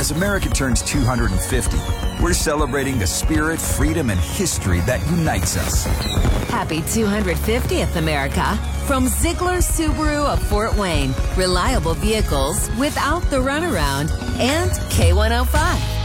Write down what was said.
As America turns 250, we're celebrating the spirit, freedom, and history that unites us. Happy 250th, America. From Ziegler Subaru of Fort Wayne, reliable vehicles without the runaround, and K105.